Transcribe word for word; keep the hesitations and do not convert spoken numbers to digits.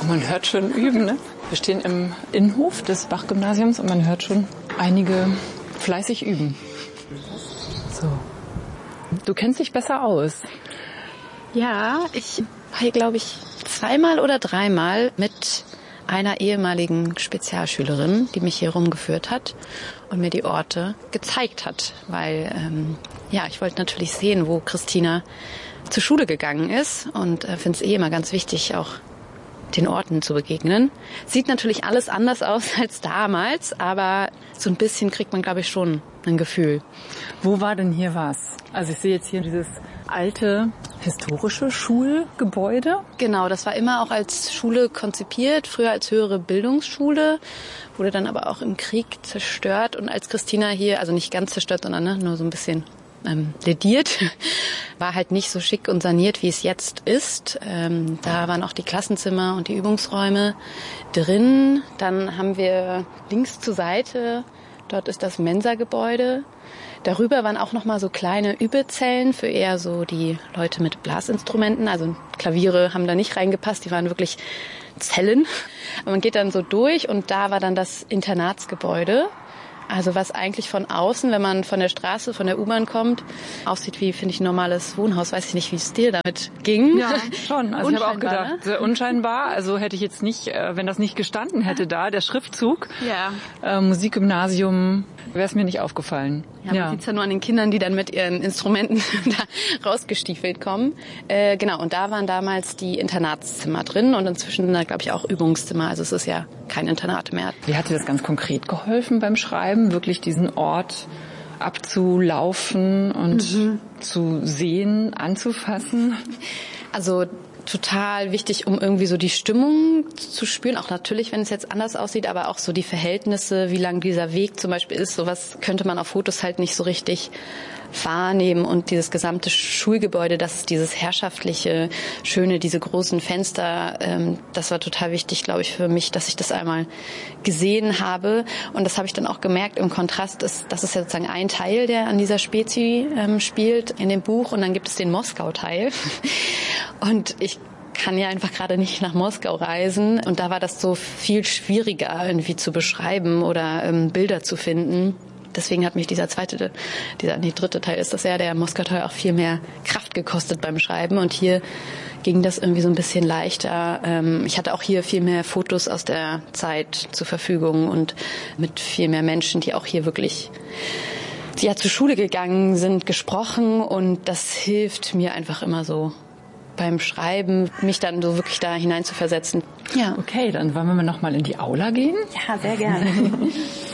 Und man hört schon üben, ne? Wir stehen im Innenhof des Bach-Gymnasiums und man hört schon einige fleißig üben. So. Du kennst dich besser aus. Ja, ich war hier, glaube ich, zweimal oder dreimal mit einer ehemaligen Spezialschülerin, die mich hier rumgeführt hat und mir die Orte gezeigt hat. Weil, ähm, ja, ich wollte natürlich sehen, wo Christina zur Schule gegangen ist und äh, finde es eh immer ganz wichtig, auch den Orten zu begegnen. Sieht natürlich alles anders aus als damals, aber so ein bisschen kriegt man, glaube ich, schon ein Gefühl. Wo war denn hier was? Also ich sehe jetzt hier dieses alte historische Schulgebäude. Genau, das war immer auch als Schule konzipiert, früher als höhere Bildungsschule, wurde dann aber auch im Krieg zerstört. Und als Christina hier, also nicht ganz zerstört, sondern ne, nur so ein bisschen ähm, lediert, war halt nicht so schick und saniert, wie es jetzt ist. Ähm, da waren auch die Klassenzimmer und die Übungsräume drin. Dann haben wir links zur Seite, dort ist das Mensa-Gebäude. Darüber waren auch noch mal so kleine Übezellen für eher so die Leute mit Blasinstrumenten. Also Klaviere haben da nicht reingepasst, die waren wirklich Zellen. Und man geht dann so durch und da war dann das Internatsgebäude. Also was eigentlich von außen, wenn man von der Straße, von der U-Bahn kommt, aussieht wie, finde ich, ein normales Wohnhaus. Weiß ich nicht, wie es dir damit ging. Ja, schon. Also ich habe auch gedacht, sehr unscheinbar. Also hätte ich jetzt nicht, wenn das nicht gestanden hätte da, der Schriftzug, ja. äh, Musikgymnasium, wäre es mir nicht aufgefallen. Ja, man ja. sieht es ja nur an den Kindern, die dann mit ihren Instrumenten da rausgestiefelt kommen. Äh, genau, und da waren damals die Internatszimmer drin und inzwischen sind da, glaube ich, auch Übungszimmer. Also es ist ja kein Internat mehr. Wie hat dir das ganz konkret geholfen beim Schreiben, wirklich diesen Ort abzulaufen und mhm. zu sehen, anzufassen? Also total wichtig, um irgendwie so die Stimmung zu spüren, auch natürlich, wenn es jetzt anders aussieht, aber auch so die Verhältnisse, wie lang dieser Weg zum Beispiel ist, sowas könnte man auf Fotos halt nicht so richtig wahrnehmen und dieses gesamte Schulgebäude, das ist dieses herrschaftliche, schöne, diese großen Fenster, ähm, das war total wichtig, glaube ich, für mich, dass ich das einmal gesehen habe und das habe ich dann auch gemerkt im Kontrast, ist, das ist ja sozusagen ein Teil, der an dieser Spezi ähm, spielt in dem Buch und dann gibt es den Moskau-Teil und ich kann ja einfach gerade nicht nach Moskau reisen und da war das so viel schwieriger irgendwie zu beschreiben oder ähm, Bilder zu finden. Deswegen hat mich dieser zweite, dieser nee, dritte Teil ist das ja, der Moskau-Teil auch viel mehr Kraft gekostet beim Schreiben. Und hier ging das irgendwie so ein bisschen leichter. Ich hatte auch hier viel mehr Fotos aus der Zeit zur Verfügung und mit viel mehr Menschen, die auch hier wirklich ja, zur Schule gegangen sind, gesprochen. Und das hilft mir einfach immer so beim Schreiben, mich dann so wirklich da hineinzuversetzen. Ja. Okay, dann wollen wir noch mal in die Aula gehen. Ja, sehr gerne.